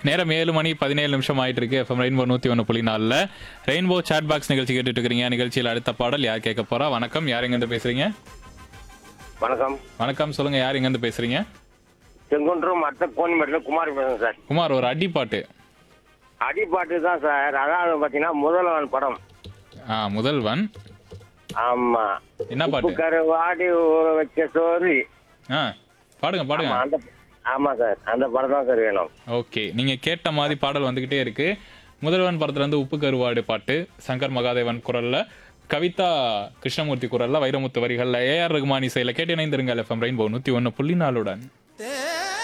நேரம் 7:17 ஆயிட்டு இருக்கு. FM rainbow 101.4 rainbow chat box நிகழ்ச்சி கேட்டுட்டு இருக்கிறீங்க. நிகழ்ச்சியில் அடுத்த பாடல் யார் கேட்க போறா? வணக்கம், யார் எங்கேருந்து பேசுறீங்க? வணக்கம். வணக்கம், சொல்லுங்க, யார் எங்கேருந்து பேசுறீங்க? செங்குன்றம் மற்ற கோணிமேட்டில் குமார் பேசுறேன் சார். குமார், ஒரு அடிப்பாட்டு. அடிப்பாட்டு தான் சார். அதாவது பார்த்தீங்கன்னா முதல்வன் படம். முதல்வன். ஆமா. என்ன பாட்டு? உப்புக்கரு வாடி ஊற வச்ச சோறு. பாடுங்க பாடுங்க. ஆமா சார், அந்த படம் தான் சார் வேணும். ஓகே, நீங்க கேட்ட மாதிரி பாடல் வந்துகிட்டே இருக்கு. முதல்வன் படத்துல இருந்து உப்பு கருவாடு பாட்டு, சங்கர் மகாதேவன் குரல்ல, கவிதா கிருஷ்ணமூர்த்தி குரல்ல, வைரமுத்து வரிகள்ல, ஏஆர் ரகுமான் இசையில கேட்டு இணைந்திருங்கள். FM rainbow 101.4.